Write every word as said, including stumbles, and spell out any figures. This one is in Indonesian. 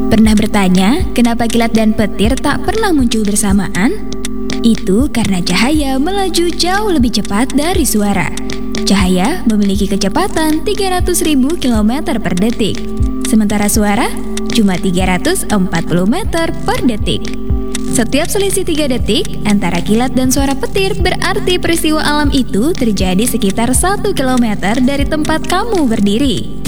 Pernah bertanya kenapa kilat dan petir tak pernah muncul bersamaan? Itu karena cahaya melaju jauh lebih cepat dari suara. Cahaya memiliki kecepatan tiga ratus ribu kilometer per detik, sementara suara cuma tiga ratus empat puluh meter per detik. Setiap selisih tiga detik antara kilat dan suara petir berarti peristiwa alam itu terjadi sekitar satu kilometer dari tempat kamu berdiri.